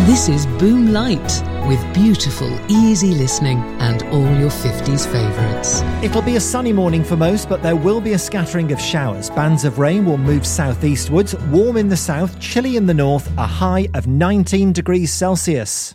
This is Boom Light, with beautiful, easy listening and all your 50s favourites. It'll be a sunny morning for most, but there will be a scattering of showers. Bands of rain will move southeastwards, warm in the south, chilly in the north, a high of 19 degrees Celsius.